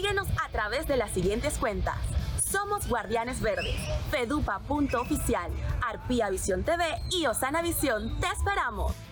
Síguenos a través de las siguientes cuentas. Somos Guardianes Verdes, fedupa.oficial, Arpía Visión TV y Osana Visión. ¡Te esperamos!